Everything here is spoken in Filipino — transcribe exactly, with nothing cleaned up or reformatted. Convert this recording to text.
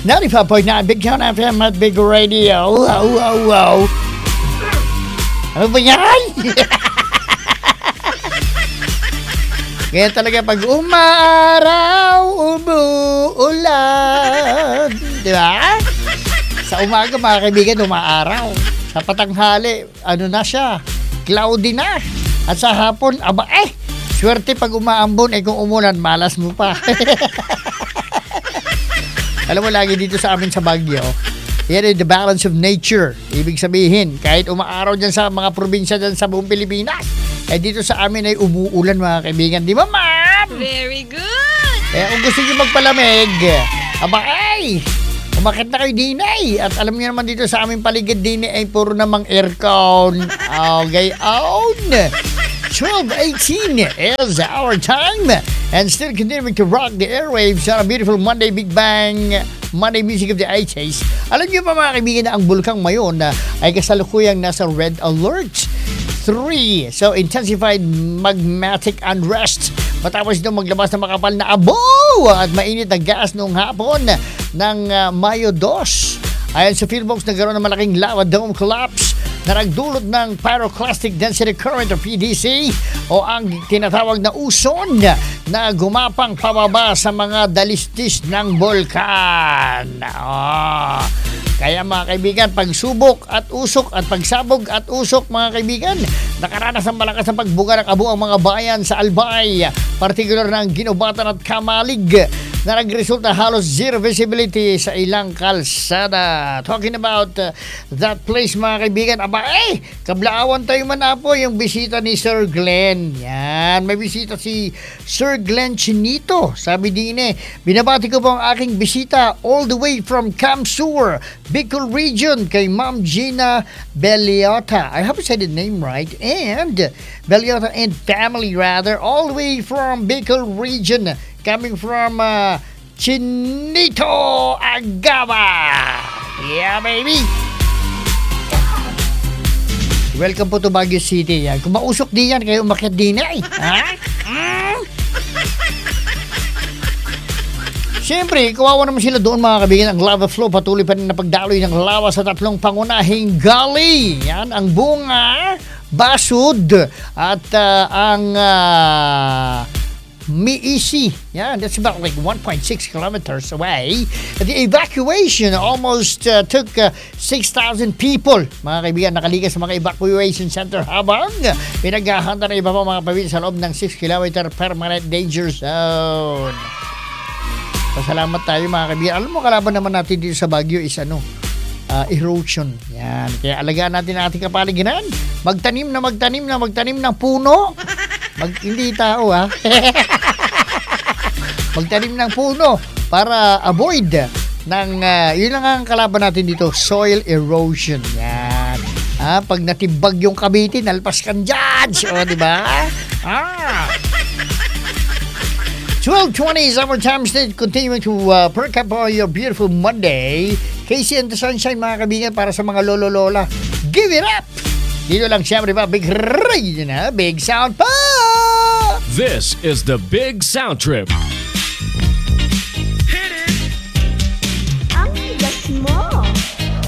ninety-five point nine Big Count F M at Big Radio. Wow, wow, wow. Ano ba yan? Kaya talaga pag umaraw, umuulan. Di ba? Sa umaga, mga kaibigan, umaaraw. Sa patanghali, ano na siya? Cloudy na. At sa hapon, aba eh, swerte pag umaambon, eh kung umulan, malas mo pa. Alam mo, lagi dito sa amin sa Baguio, yan ay the balance of nature. Ibig sabihin, kahit umaaraw dyan sa mga probinsya dyan sa buong Pilipinas, eh dito sa amin ay umuulan, mga kaibigan. Di ba, ma'am? Very good! Kaya kung gusto nyo magpalamig, aba ay, umakit na kayo din ay. At alam niyo naman dito sa aming paligid din ay puro namang aircon. Okay, on. twelve eighteen is our time. And still continuing to rock the airwaves on a beautiful Monday Big Bang, Monday Music of the eighties. Alam niyo pa, mga kaibigan, na ang bulkang Mayon na ay kasalukuyang nasa red alert three. So, intensified magmatic unrest. Matapos ito maglabas ng makapal na abo at mainit na gas noong hapon ng uh, Mayo two. Ayon sa Philbox, nagkaroon ng malaking lava dome collapse na nagdulot ng pyroclastic density current o P D C o ang tinatawag na uson na gumapang pababa sa mga dalistis ng bulkan. Oh. Kaya, mga kaibigan, pagsubok at usok at pagsabog at usok, mga kaibigan, nakaranas ng malakas na pagbuga ng abo ang mga bayan sa Albay, partikular ng Ginobatan at Kamalig, na nagresulta halos zero visibility sa ilang kalsada. Talking about uh, that place, mga kaibigan, aba eh, kablaawan tayo man na po yung bisita ni Sir Glenn. Yan, may bisita si Sir Glenn Chinito. Sabi din eh, binabati ko po ang aking bisita all the way from Kamsur, Bicol Region, kay Ma'am Gina Beliota. I hope I said the name right. And Beliota and family, rather, all the way from Bicol Region, coming from uh, Chinito, Agaba. Yeah, baby. Welcome po to Baguio City. Yan. Kung mausok din yan, kayo umakyat din eh. Ha? Mm. Siyempre, kawawa naman sila doon, mga kaibigan. Ang lava flow patuloy pa rin na pagdaloy ng lawa sa tatlong pangunahing gully. Yan, ang Bunga, Basud, at uh, ang uh, Miisi. Yan, that's about like one point six kilometers away. The evacuation almost uh, took uh, six thousand people. Mga kaibigan, nakaligas sa mga evacuation center habang pinaghahanda ng iba pa mga pamilya sa loob ng six kilometer permanent danger zone. Pasalamat tayo, mga kaibigan. Alam mo, kalaban naman natin dito sa Baguio is ano, uh, erosion. Yan. Kaya alagaan natin ang ating kapaligiran. Magtanim na magtanim na magtanim ng puno. Mag, hindi tao, ha? Magtanim ng puno para avoid ng, uh, yun lang ang kalaban natin dito, soil erosion. Yan. Ah, pag natibag yung Cavite, nalpas kang dyan. So, di ba? Ah. twelve twenty is our time state, continuing to uh, perk up on your beautiful Monday. Casey and the Sunshine, mga kaibigan, para sa mga lolo-lola. Give it up! Dito lang siyempre ba, Big Radio na, Big Sound pa! This is the Big Sound Trip.